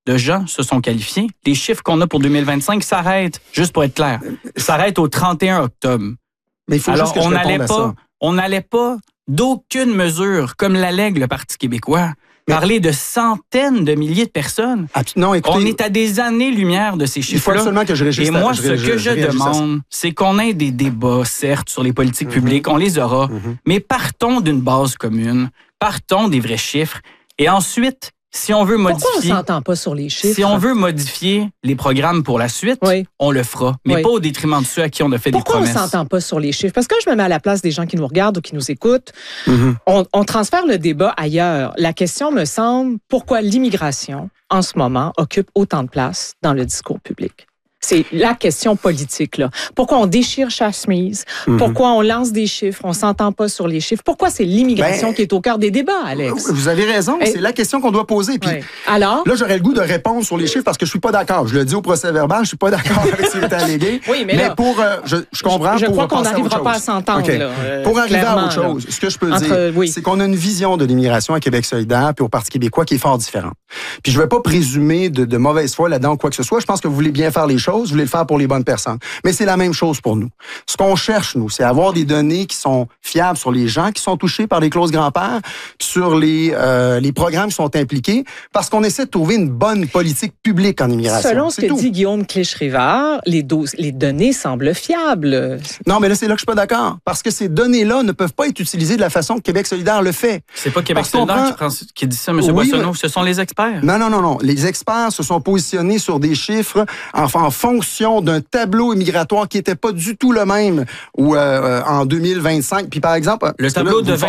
de gens se sont qualifiés. Les chiffres qu'on a pour 2025 s'arrêtent, juste pour être clair, s'arrêtent au 31 octobre. Mais il faut juste que je réponde à ça. On n'allait pas d'aucune mesure, comme l'allègue le Parti québécois, parler de centaines de milliers de personnes. Non, écoutez, on est à des années-lumière de ces chiffres-là. Il faut absolument que je réagisse. Et moi, ce que je demande, c'est qu'on ait des débats, certes, sur les politiques publiques. On les aura. Mais partons d'une base commune. Partons des vrais chiffres. Et ensuite, si on veut modifier... Pourquoi on s'entend pas sur les chiffres? Si on veut modifier les programmes pour la suite, on le fera. Mais pas au détriment de ceux à qui on a fait des promesses. Pourquoi on s'entend pas sur les chiffres? Parce que je me mets à la place des gens qui nous regardent ou qui nous écoutent. On transfère le débat ailleurs. La question me semble, pourquoi l'immigration, en ce moment, occupe autant de place dans le discours public? C'est la question politique, là. Pourquoi on déchire chaque chemise? Pourquoi on lance des chiffres? On s'entend pas sur les chiffres. Pourquoi c'est l'immigration qui est au cœur des débats, Alex? Vous avez raison. C'est la question qu'on doit poser. Puis, alors? Là, j'aurais le goût de répondre sur les chiffres parce que je suis pas d'accord. Je le dis au procès-verbal, je suis pas d'accord avec ce qui est allégué. Mais là, pour, je comprends. Je crois qu'on n'arrivera pas à s'entendre. Okay. Là, pour arriver à autre chose, ce que je peux dire, c'est qu'on a une vision de l'immigration à Québec solidaire puis au Parti québécois qui est fort différente. Puis je vais pas présumer de mauvaise foi là-dedans ou quoi que ce soit. Je pense que vous voulez bien faire les choses, vous voulez le faire pour les bonnes personnes. Mais c'est la même chose pour nous. Ce qu'on cherche, nous, c'est avoir des données qui sont fiables sur les gens qui sont touchés par les clauses grand-père, sur les programmes qui sont impliqués, parce qu'on essaie de trouver une bonne politique publique en immigration. Selon ce que dit Guillaume Clich-Rivard, les données semblent fiables. Non, mais là, c'est là que je suis pas d'accord. Parce que ces données-là ne peuvent pas être utilisées de la façon que Québec solidaire le fait. C'est pas Québec solidaire qui dit ça, M. Boissonneau. Ce sont les experts. Non. Les experts se sont positionnés sur des chiffres en fonction d'un tableau immigratoire qui n'était pas du tout le même en 2025. Puis par exemple, le tableau de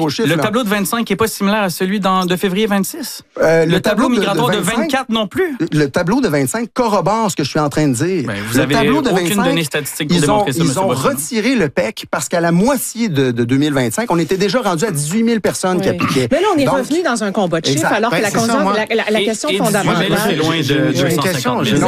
25 n'est pas similaire à celui de février 26. Le tableau migratoire de 24 non plus. Le tableau de 25 corrobore ce que je suis en train de dire. Vous avez aucune donnée statistique pour démontrer ça, Ils ont retiré le PEC parce qu'à la moitié de 2025, on était déjà rendu à 18 000 personnes qui appliquaient. Mais là, on est revenu dans un combat de chiffres alors que la question fondamentale... C'est loin de 250 000.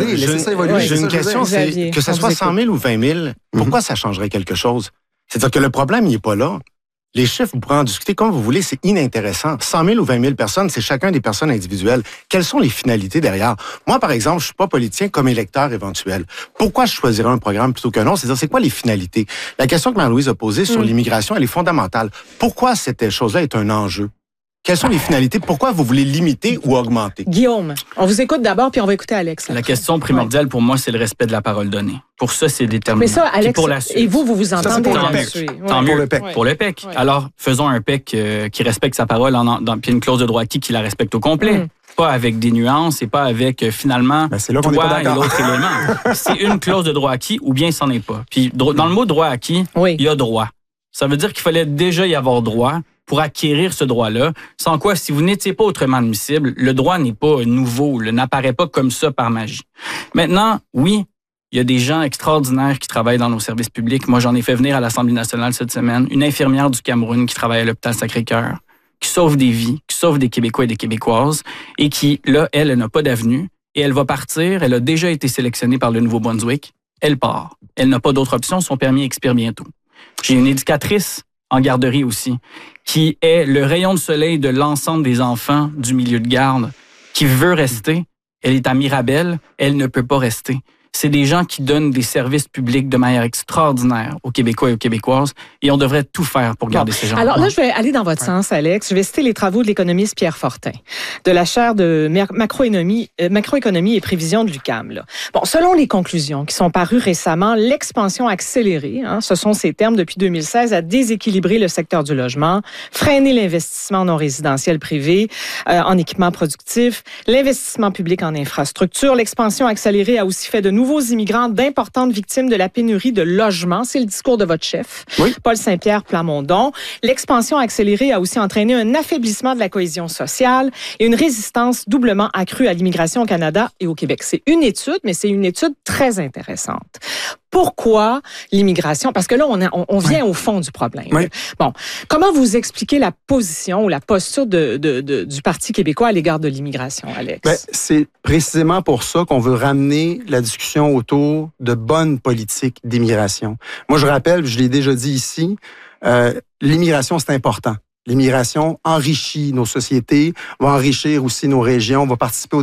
J'ai une question, c'est que ce soit 100 000 ou 20 000, pourquoi ça changerait quelque chose? C'est-à-dire que le problème, il n'est pas là. Les chiffres, vous pourrez en discuter comme vous voulez, c'est inintéressant. 100 000 ou 20 000 personnes, c'est chacun des personnes individuelles. Quelles sont les finalités derrière? Moi, par exemple, je suis pas politicien comme électeur éventuel. Pourquoi je choisirais un programme plutôt qu'un autre? C'est-à-dire, c'est quoi les finalités? La question que Marie-Louise a posée sur l'immigration, elle est fondamentale. Pourquoi cette chose-là est un enjeu? Quelles sont les finalités? Pourquoi vous voulez limiter ou augmenter? Guillaume, on vous écoute d'abord, puis on va écouter Alex. La question primordiale pour moi, c'est le respect de la parole donnée. Pour ça, c'est déterminant. Mais ça, Alex, pour la suite, et vous entendez là-dessus. Tant mieux pour le PEC. Alors, faisons un PEC qui respecte sa parole, puis une clause de droit acquis qui la respecte au complet. Pas avec des nuances et pas avec, finalement, toi et l'autre élément. C'est une clause de droit acquis ou bien c'en est pas. Puis, dans le mot droit acquis, il y a droit. Ça veut dire qu'il fallait déjà y avoir droit pour acquérir ce droit-là, sans quoi, si vous n'étiez pas autrement admissible, le droit n'est pas nouveau, n'apparaît pas comme ça par magie. Maintenant, oui, il y a des gens extraordinaires qui travaillent dans nos services publics. Moi, j'en ai fait venir à l'Assemblée nationale cette semaine, une infirmière du Cameroun qui travaille à l'hôpital Sacré-Cœur, qui sauve des vies, qui sauve des Québécois et des Québécoises, et qui, là, elle n'a pas d'avenue, et elle va partir, elle a déjà été sélectionnée par le Nouveau-Brunswick, elle part. Elle n'a pas d'autre option, son permis expire bientôt. J'ai une éducatrice en garderie aussi, qui est le rayon de soleil de l'ensemble des enfants du milieu de garde, qui veut rester. Elle est à Mirabel, elle ne peut pas rester. C'est des gens qui donnent des services publics de manière extraordinaire aux Québécois et aux Québécoises, et on devrait tout faire pour garder ces gens. Alors là, je vais aller dans votre sens, Alex. Je vais citer les travaux de l'économiste Pierre Fortin, de la chaire de macroéconomie et prévision de l'UQAM. Là. Bon, selon les conclusions qui sont parues récemment, l'expansion accélérée, ce sont ces termes depuis 2016, a déséquilibré le secteur du logement, freiné l'investissement non résidentiel privé en équipement productif, l'investissement public en infrastructure. L'expansion accélérée a aussi fait de nouveaux immigrants d'importantes victimes de la pénurie de logements. C'est le discours de votre chef, Paul Saint-Pierre Plamondon. L'expansion accélérée a aussi entraîné un affaiblissement de la cohésion sociale et une résistance doublement accrue à l'immigration au Canada et au Québec. C'est une étude, mais c'est une étude très intéressante. Pourquoi l'immigration? Parce que là, on vient au fond du problème. Bon, comment vous expliquez la position ou la posture du Parti québécois à l'égard de l'immigration, Alex? C'est précisément pour ça qu'on veut ramener la discussion autour de bonnes politiques d'immigration. Moi, je rappelle, je l'ai déjà dit ici, l'immigration, c'est important. L'immigration enrichit nos sociétés, va enrichir aussi nos régions, va participer au